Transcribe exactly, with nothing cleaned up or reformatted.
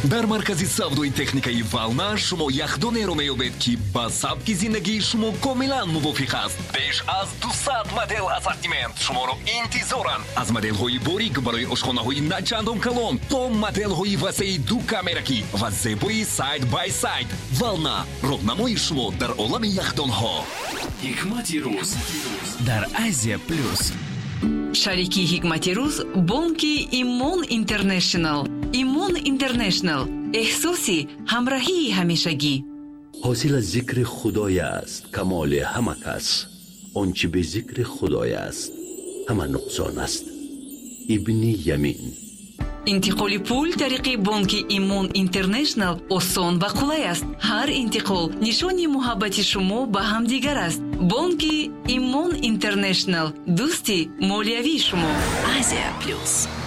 дар маркази савдои техникаи вална шумо яхдонеро меёбед ки ба сабки зиндагии шумо комилан мувофиқ аст. беш аз дусад модел ассортимент шуморо интизоранд. аз моделҳои борик барои ошхонаҳои начандон калон то моделҳои васеи ду камеракӣ ва зебои сайд бай сайд. вална роҳнамои шумо дар олами яхдонҳо. ҳикмати рӯз дар Азия плюс. шарики ҳикмати рӯз бонки Имон Интернешнл. Имон Интернешнл эҳсоси ҳамроҳии ҳамешагӣ. حاصل از ذکر خدای است کمال همه کس. آنچه به ذکر خدای است همه نقصان است. ابن یمین. интиқоли пул тариқи бонки Имон Интернешнл осон ва қулай аст. ҳар интиқол нишони муҳаббати шумо ба ҳамдигар аст. бонки Имон Интернешнл дӯсти молиявии шумо. Азия плюс.